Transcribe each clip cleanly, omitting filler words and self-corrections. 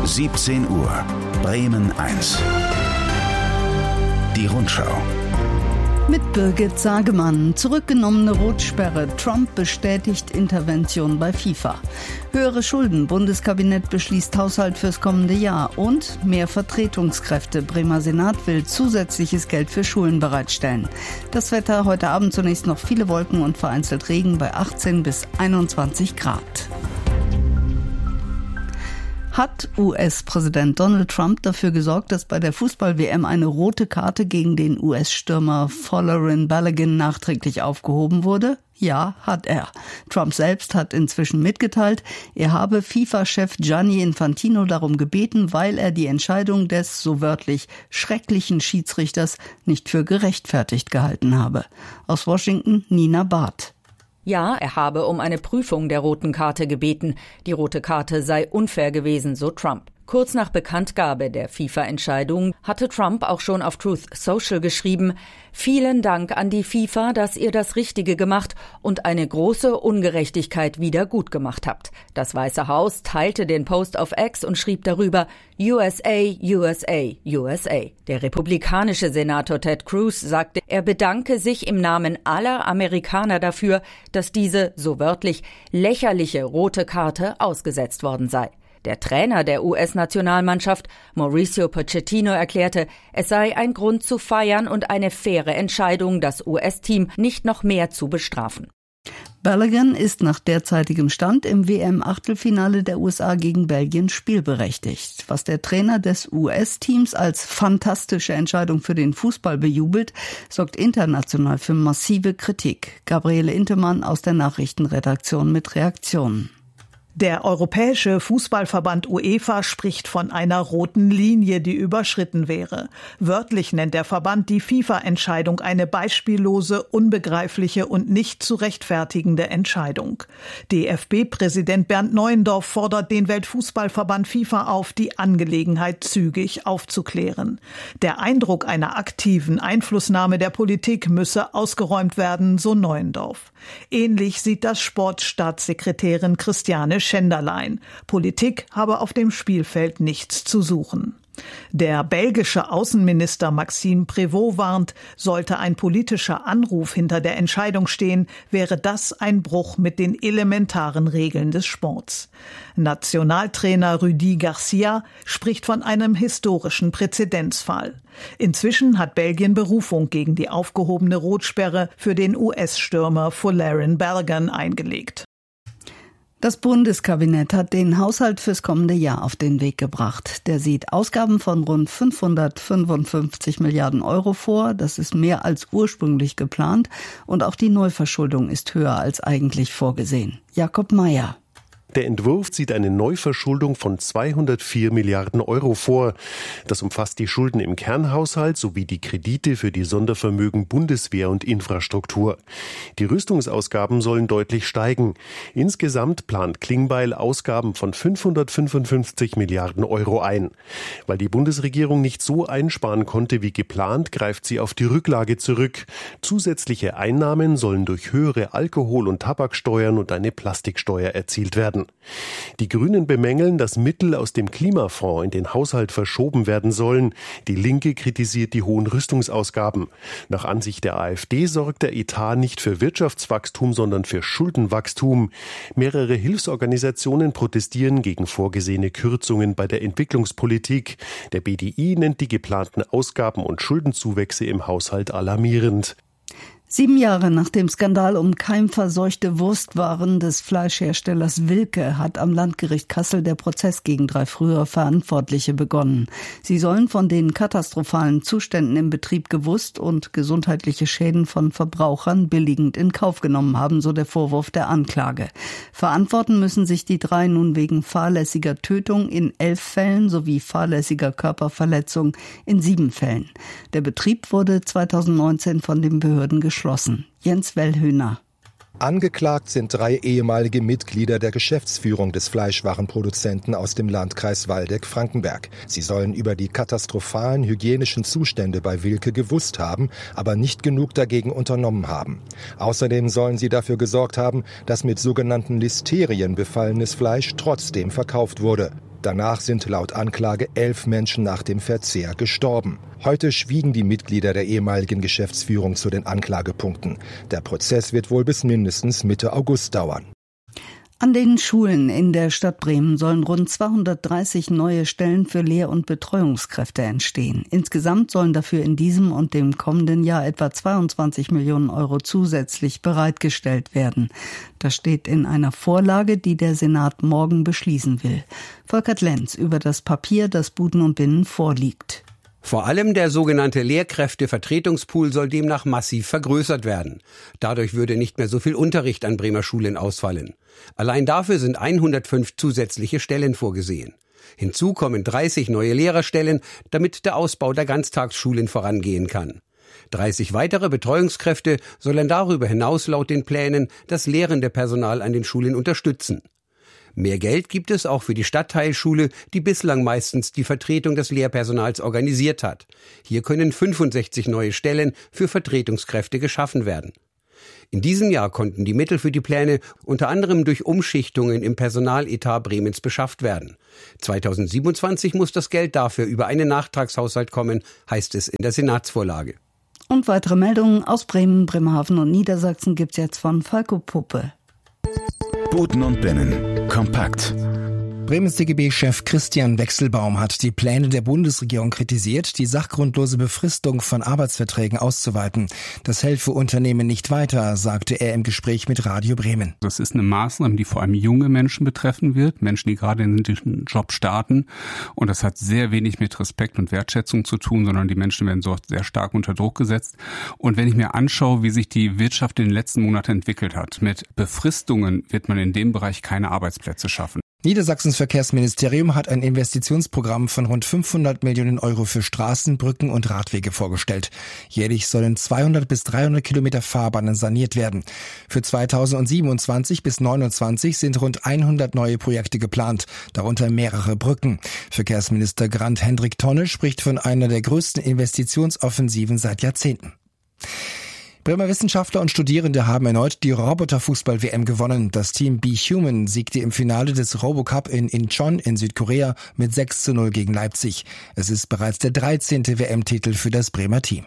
17 Uhr, Bremen 1. Die Rundschau. Mit Birgit Sagemann. Zurückgenommene Rotsperre. Trump bestätigt Intervention bei FIFA. Höhere Schulden. Bundeskabinett beschließt Haushalt fürs kommende Jahr. Und mehr Vertretungskräfte. Bremer Senat will zusätzliches Geld für Schulen bereitstellen. Das Wetter heute Abend zunächst noch viele Wolken und vereinzelt Regen bei 18 bis 21 Grad. Hat US-Präsident Donald Trump dafür gesorgt, dass bei der Fußball-WM eine rote Karte gegen den US-Stürmer Folarin Balogun nachträglich aufgehoben wurde? Ja, hat er. Trump selbst hat inzwischen mitgeteilt, er habe FIFA-Chef Gianni Infantino darum gebeten, weil er die Entscheidung des, so wörtlich, schrecklichen Schiedsrichters nicht für gerechtfertigt gehalten habe. Aus Washington Nina Barth. Ja, er habe um eine Prüfung der roten Karte gebeten. Die rote Karte sei unfair gewesen, so Trump. Kurz nach Bekanntgabe der FIFA-Entscheidung hatte Trump auch schon auf Truth Social geschrieben: Vielen Dank an die FIFA, dass ihr das Richtige gemacht und eine große Ungerechtigkeit wieder gut gemacht habt. Das Weiße Haus teilte den Post auf X und schrieb darüber: USA, USA, USA. Der republikanische Senator Ted Cruz sagte, er bedanke sich im Namen aller Amerikaner dafür, dass diese, so wörtlich, lächerliche rote Karte ausgesetzt worden sei. Der Trainer der US-Nationalmannschaft, Mauricio Pochettino, erklärte, es sei ein Grund zu feiern und eine faire Entscheidung, das US-Team nicht noch mehr zu bestrafen. Balogun ist nach derzeitigem Stand im WM-Achtelfinale der USA gegen Belgien spielberechtigt. Was der Trainer des US-Teams als fantastische Entscheidung für den Fußball bejubelt, sorgt international für massive Kritik. Gabriele Intemann aus der Nachrichtenredaktion mit Reaktionen. Der Europäische Fußballverband UEFA spricht von einer roten Linie, die überschritten wäre. Wörtlich nennt der Verband die FIFA-Entscheidung eine beispiellose, unbegreifliche und nicht zu rechtfertigende Entscheidung. DFB-Präsident Bernd Neuendorf fordert den Weltfußballverband FIFA auf, die Angelegenheit zügig aufzuklären. Der Eindruck einer aktiven Einflussnahme der Politik müsse ausgeräumt werden, so Neuendorf. Ähnlich sieht das Sportstaatssekretärin Christiane Schenderlein. Politik habe auf dem Spielfeld nichts zu suchen. Der belgische Außenminister Maxime Prévost warnt, sollte ein politischer Anruf hinter der Entscheidung stehen, wäre das ein Bruch mit den elementaren Regeln des Sports. Nationaltrainer Rudi Garcia spricht von einem historischen Präzedenzfall. Inzwischen hat Belgien Berufung gegen die aufgehobene Rotsperre für den US-Stürmer Folarin Balogun eingelegt. Das Bundeskabinett hat den Haushalt fürs kommende Jahr auf den Weg gebracht. Der sieht Ausgaben von rund 555 Milliarden Euro vor. Das ist mehr als ursprünglich geplant. Und auch die Neuverschuldung ist höher als eigentlich vorgesehen. Jakob Mayer. Der Entwurf sieht eine Neuverschuldung von 204 Milliarden Euro vor. Das umfasst die Schulden im Kernhaushalt sowie die Kredite für die Sondervermögen Bundeswehr und Infrastruktur. Die Rüstungsausgaben sollen deutlich steigen. Insgesamt plant Klingbeil Ausgaben von 555 Milliarden Euro ein. Weil die Bundesregierung nicht so einsparen konnte wie geplant, greift sie auf die Rücklage zurück. Zusätzliche Einnahmen sollen durch höhere Alkohol- und Tabaksteuern und eine Plastiksteuer erzielt werden. Die Grünen bemängeln, dass Mittel aus dem Klimafonds in den Haushalt verschoben werden sollen. Die Linke kritisiert die hohen Rüstungsausgaben. Nach Ansicht der AfD sorgt der Etat nicht für Wirtschaftswachstum, sondern für Schuldenwachstum. Mehrere Hilfsorganisationen protestieren gegen vorgesehene Kürzungen bei der Entwicklungspolitik. Der BDI nennt die geplanten Ausgaben und Schuldenzuwächse im Haushalt alarmierend. 7 Jahre nach dem Skandal um keimverseuchte Wurstwaren des Fleischherstellers Wilke hat am Landgericht Kassel der Prozess gegen 3 frühere Verantwortliche begonnen. Sie sollen von den katastrophalen Zuständen im Betrieb gewusst und gesundheitliche Schäden von Verbrauchern billigend in Kauf genommen haben, so der Vorwurf der Anklage. Verantworten müssen sich die 3 nun wegen fahrlässiger Tötung in 11 Fällen sowie fahrlässiger Körperverletzung in 7 Fällen. Der Betrieb wurde 2019 von den Behörden geschlossen. Jens Wellhöhner. Angeklagt sind 3 ehemalige Mitglieder der Geschäftsführung des Fleischwarenproduzenten aus dem Landkreis Waldeck-Frankenberg. Sie sollen über die katastrophalen hygienischen Zustände bei Wilke gewusst haben, aber nicht genug dagegen unternommen haben. Außerdem sollen sie dafür gesorgt haben, dass mit sogenannten Listerien befallenes Fleisch trotzdem verkauft wurde. Danach sind laut Anklage 11 Menschen nach dem Verzehr gestorben. Heute schwiegen die Mitglieder der ehemaligen Geschäftsführung zu den Anklagepunkten. Der Prozess wird wohl bis mindestens Mitte August dauern. An den Schulen in der Stadt Bremen sollen rund 230 neue Stellen für Lehr- und Betreuungskräfte entstehen. Insgesamt sollen dafür in diesem und dem kommenden Jahr etwa 22 Millionen Euro zusätzlich bereitgestellt werden. Das steht in einer Vorlage, die der Senat morgen beschließen will. Volkert Lenz über das Papier, das Buden und Binnen vorliegt. Vor allem der sogenannte Lehrkräftevertretungspool soll demnach massiv vergrößert werden. Dadurch würde nicht mehr so viel Unterricht an Bremer Schulen ausfallen. Allein dafür sind 105 zusätzliche Stellen vorgesehen. Hinzu kommen 30 neue Lehrerstellen, damit der Ausbau der Ganztagsschulen vorangehen kann. 30 weitere Betreuungskräfte sollen darüber hinaus laut den Plänen das lehrende Personal an den Schulen unterstützen. Mehr Geld gibt es auch für die Stadtteilschule, die bislang meistens die Vertretung des Lehrpersonals organisiert hat. Hier können 65 neue Stellen für Vertretungskräfte geschaffen werden. In diesem Jahr konnten die Mittel für die Pläne unter anderem durch Umschichtungen im Personaletat Bremens beschafft werden. 2027 muss das Geld dafür über einen Nachtragshaushalt kommen, heißt es in der Senatsvorlage. Und weitere Meldungen aus Bremen, Bremerhaven und Niedersachsen gibt's jetzt von Falco Puppe. Buden und Binnen. Kompakt. Bremens DGB-Chef Christian Wechselbaum hat die Pläne der Bundesregierung kritisiert, die sachgrundlose Befristung von Arbeitsverträgen auszuweiten. Das helfe Unternehmen nicht weiter, sagte er im Gespräch mit Radio Bremen. Das ist eine Maßnahme, die vor allem junge Menschen betreffen wird, Menschen, die gerade in den Job starten. Und das hat sehr wenig mit Respekt und Wertschätzung zu tun, sondern die Menschen werden so sehr stark unter Druck gesetzt. Und wenn ich mir anschaue, wie sich die Wirtschaft in den letzten Monaten entwickelt hat, mit Befristungen wird man in dem Bereich keine Arbeitsplätze schaffen. Niedersachsens Verkehrsministerium hat ein Investitionsprogramm von rund 500 Millionen Euro für Straßen, Brücken und Radwege vorgestellt. Jährlich sollen 200 bis 300 Kilometer Fahrbahnen saniert werden. Für 2027 bis 2029 sind rund 100 neue Projekte geplant, darunter mehrere Brücken. Verkehrsminister Grant Hendrik Tonne spricht von einer der größten Investitionsoffensiven seit Jahrzehnten. Bremer Wissenschaftler und Studierende haben erneut die Roboterfußball-WM gewonnen. Das Team Be Human siegte im Finale des Robocup in Incheon in Südkorea mit 6:0 gegen Leipzig. Es ist bereits der 13. WM-Titel für das Bremer Team.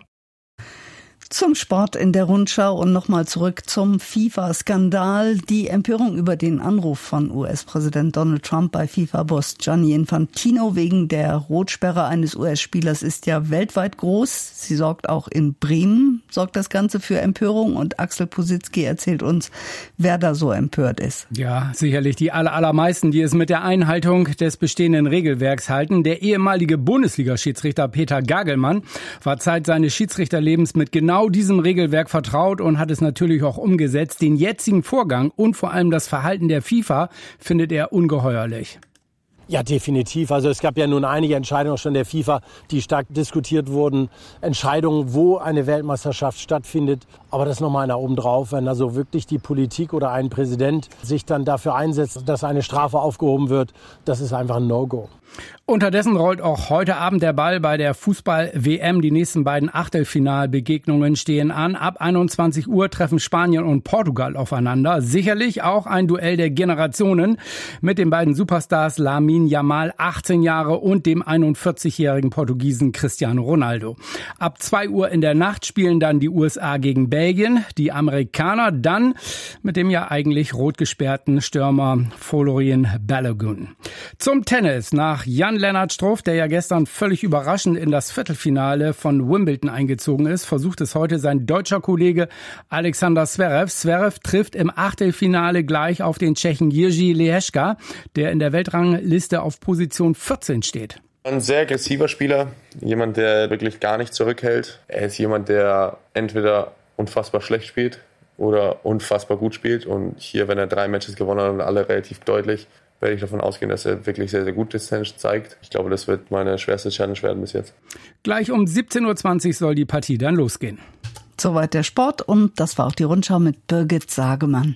Zum Sport in der Rundschau und nochmal zurück zum FIFA-Skandal. Die Empörung über den Anruf von US-Präsident Donald Trump bei FIFA-Boss Gianni Infantino wegen der Rotsperre eines US-Spielers ist ja weltweit groß. Sie sorgt auch in Bremen, sorgt das Ganze für Empörung. Und Axel Positzky erzählt uns, wer da so empört ist. Ja, sicherlich die allermeisten, die es mit der Einhaltung des bestehenden Regelwerks halten. Der ehemalige Bundesliga-Schiedsrichter Peter Gagelmann war Zeit seines Schiedsrichterlebens mit genau diesem Regelwerk vertraut und hat es natürlich auch umgesetzt. Den jetzigen Vorgang und vor allem das Verhalten der FIFA findet er ungeheuerlich. Ja, definitiv. Also es gab ja nun einige Entscheidungen schon der FIFA, die stark diskutiert wurden. Entscheidungen, wo eine Weltmeisterschaft stattfindet. Aber das ist nochmal einer obendrauf, wenn also wirklich die Politik oder ein Präsident sich dann dafür einsetzt, dass eine Strafe aufgehoben wird. Das ist einfach ein No-Go. Unterdessen rollt auch heute Abend der Ball bei der Fußball-WM. Die nächsten beiden Achtelfinalbegegnungen stehen an. Ab 21 Uhr treffen Spanien und Portugal aufeinander. Sicherlich auch ein Duell der Generationen mit den beiden Superstars Lamine Yamal, 18 Jahre, und dem 41-jährigen Portugiesen Cristiano Ronaldo. Ab 2 Uhr in der Nacht spielen dann die USA gegen Belgien. Die Amerikaner dann mit dem ja eigentlich rot gesperrten Stürmer Folarin Balogun. Zum Tennis. Nach Jan-Lennart Struff, der ja gestern völlig überraschend in das Viertelfinale von Wimbledon eingezogen ist, versucht es heute sein deutscher Kollege Alexander Zverev. Zverev trifft im Achtelfinale gleich auf den Tschechen Jiří Lehečka, der in der Weltrangliste auf Position 14 steht. Ein sehr aggressiver Spieler, jemand, der wirklich gar nicht zurückhält. Er ist jemand, der entweder unfassbar schlecht spielt oder unfassbar gut spielt. Und hier, wenn er 3 Matches gewonnen hat und alle relativ deutlich, werde ich davon ausgehen, dass er wirklich sehr, sehr gutes Tennis zeigt. Ich glaube, das wird meine schwerste Challenge werden bis jetzt. Gleich um 17:20 Uhr soll die Partie dann losgehen. Soweit der Sport und das war auch die Rundschau mit Birgit Sagemann.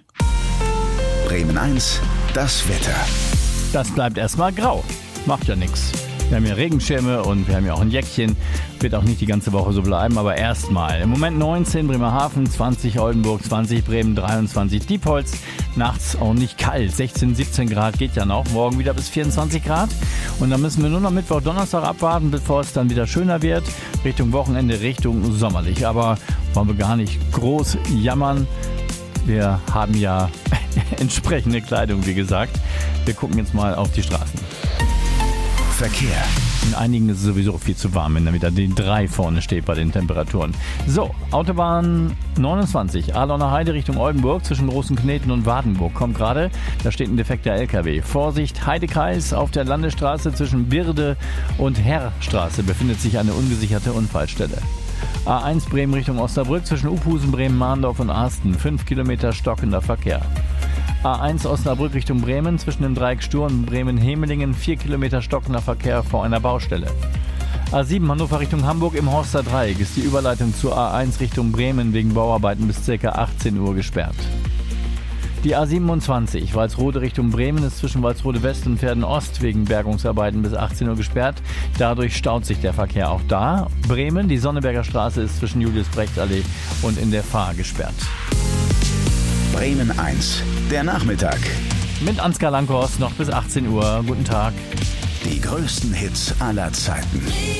Bremen 1, das Wetter. Das bleibt erstmal grau. Macht ja nichts. Wir haben ja Regenschirme und wir haben ja auch ein Jäckchen. Wird auch nicht die ganze Woche so bleiben, aber erstmal. Im Moment 19 Bremerhaven, 20 Oldenburg, 20 Bremen, 23 Diepholz. Nachts auch nicht kalt, 16, 17 Grad geht ja noch. Morgen wieder bis 24 Grad. Und dann müssen wir nur noch Mittwoch, Donnerstag abwarten, bevor es dann wieder schöner wird. Richtung Wochenende, Richtung sommerlich. Aber wollen wir gar nicht groß jammern. Wir haben ja entsprechende Kleidung, wie gesagt. Wir gucken jetzt mal auf die Straßen. Verkehr. In einigen ist es sowieso viel zu warm, wenn da wieder die 3 vorne steht bei den Temperaturen. So, Autobahn 29, Adlerner Heide Richtung Oldenburg zwischen Rosenkneten und Wardenburg. Kommt gerade, da steht ein defekter LKW. Vorsicht, Heidekreis auf der Landesstraße zwischen Birde und Herrstraße befindet sich eine ungesicherte Unfallstelle. A1 Bremen Richtung Osnabrück zwischen Uphusen, Bremen, Mahndorf und Arsten. 5 Kilometer stockender Verkehr. A1 Osnabrück Richtung Bremen zwischen dem Dreieck Stur und Bremen-Hemelingen 4 Kilometer stockender Verkehr vor einer Baustelle. A7 Hannover Richtung Hamburg im Horster Dreieck ist die Überleitung zur A1 Richtung Bremen wegen Bauarbeiten bis ca. 18 Uhr gesperrt. Die A27 Walsrode Richtung Bremen ist zwischen Walsrode West und Verden Ost wegen Bergungsarbeiten bis 18 Uhr gesperrt. Dadurch staut sich der Verkehr auch da. Bremen, die Sonneberger Straße ist zwischen Julius-Brecht-Allee und in der Fahr gesperrt. Bremen 1, der Nachmittag. Mit Ansgar Lankhorst noch bis 18 Uhr. Guten Tag. Die größten Hits aller Zeiten.